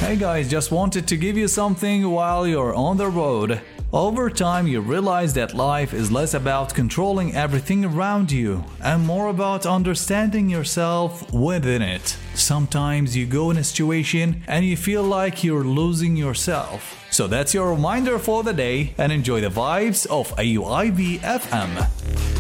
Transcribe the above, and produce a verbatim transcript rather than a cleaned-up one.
Hey guys, just wanted to give you something while you're on the road. Over time, you realize that life is less about controlling everything around you and more about understanding yourself within it. Sometimes you go in a situation and you feel like you're losing yourself. So that's your reminder for the day, and enjoy the vibes of A U I B F M.